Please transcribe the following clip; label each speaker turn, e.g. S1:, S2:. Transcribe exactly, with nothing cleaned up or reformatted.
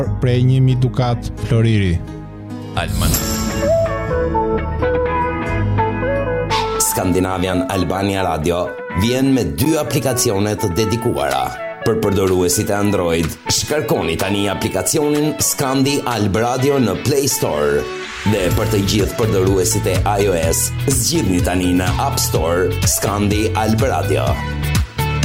S1: prej një mijë dukat floriri.
S2: Alman.
S3: Skandinavian Albania Radio vjen me dy aplikacione të dedikuara. Për përdoruesit e Android, shkarkoni tani aplikacionin Skandi Alb Radio në Play Store. Dhe për të gjithë përdoruesit e iOS, zgjidhni tani në App Store Skandi Alb Radio.